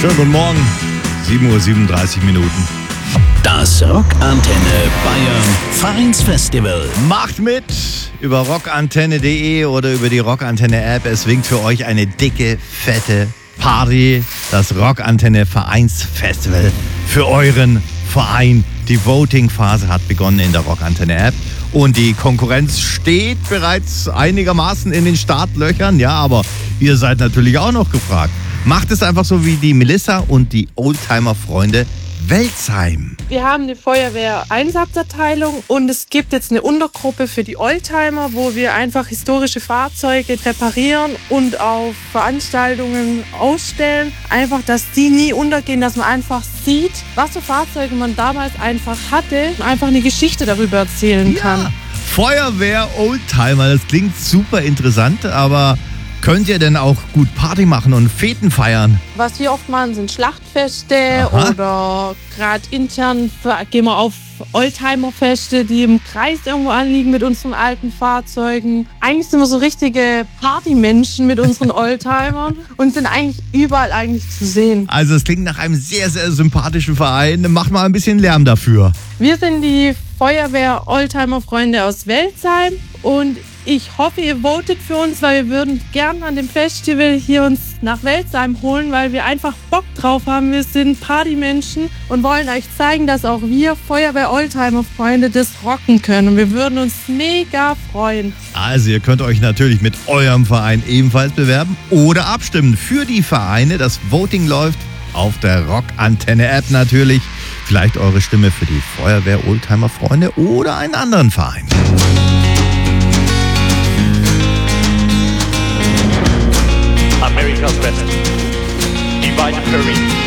Schönen guten Morgen, 7:37 Uhr. Das Rockantenne Bayern Vereinsfestival. Macht mit über rockantenne.de oder über die Rockantenne-App. Es winkt für euch eine dicke, fette Party. Das Rockantenne Vereinsfestival für euren Verein. Die Voting-Phase hat begonnen in der Rockantenne-App. Und die Konkurrenz steht bereits einigermaßen in den Startlöchern. Ja, aber ihr seid natürlich auch noch gefragt. Macht es einfach so wie die Melissa und die Oldtimer-Freunde Welzheim. Wir haben eine Feuerwehr-Einsatzabteilung und es gibt jetzt eine Untergruppe für die Oldtimer, wo wir einfach historische Fahrzeuge reparieren und auf Veranstaltungen ausstellen. Einfach, dass die nie untergehen, dass man einfach sieht, was für Fahrzeuge man damals einfach hatte und einfach eine Geschichte darüber erzählen kann. Feuerwehr Oldtimer, das klingt super interessant, aber könnt ihr denn auch gut Party machen und Feten feiern? Was wir oft machen, sind Schlachtfeste. Aha. Oder gerade intern gehen wir auf Oldtimer-Feste, die im Kreis irgendwo anliegen mit unseren alten Fahrzeugen. Eigentlich sind wir so richtige Partymenschen mit unseren Oldtimern und sind eigentlich überall eigentlich zu sehen. Also es klingt nach einem sehr, sehr sympathischen Verein. Macht mal ein bisschen Lärm dafür. Wir sind die Feuerwehr Oldtimer-Freunde aus Welzheim und ich hoffe, ihr votet für uns, weil wir würden gern an dem Festival hier uns nach Welzheim holen, weil wir einfach Bock drauf haben. Wir sind Partymenschen und wollen euch zeigen, dass auch wir Feuerwehr Oldtimer-Freunde das rocken können. Und wir würden uns mega freuen. Also ihr könnt euch natürlich mit eurem Verein ebenfalls bewerben oder abstimmen für die Vereine. Das Voting läuft auf der Rockantenne-App natürlich. Vielleicht eure Stimme für die Feuerwehr Oldtimer-Freunde oder einen anderen Verein. America's best. Divine Perry.